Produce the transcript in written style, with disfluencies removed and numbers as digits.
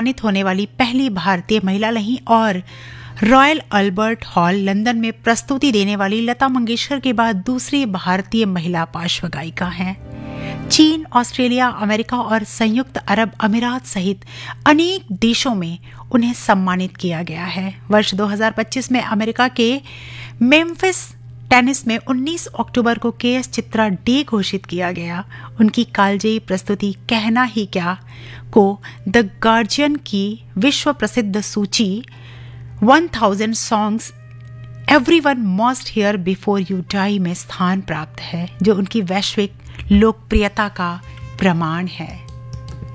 सम्मानित होने वाली पहली भारतीय महिला नहीं और रॉयल अल्बर्ट हॉल लंदन में प्रस्तुति देने वाली लता मंगेशकर के बाद दूसरी भारतीय महिला पार्श्व गायिका हैं। चीन, ऑस्ट्रेलिया, अमेरिका और संयुक्त अरब अमीरात सहित अनेक देशों में उन्हें सम्मानित किया गया है। वर्ष 2025 में अमेरिका के मेम्फिस टेनिस में 19 अक्टूबर को केएस चित्रा डे घोषित किया गया। उनकी कालजयी प्रस्तुति कहना ही क्या को द गार्जियन की विश्व प्रसिद्ध सूची 1000 songs everyone must here before you die में स्थान प्राप्त है, जो उनकी वैश्विक लोकप्रियता का प्रमाण है।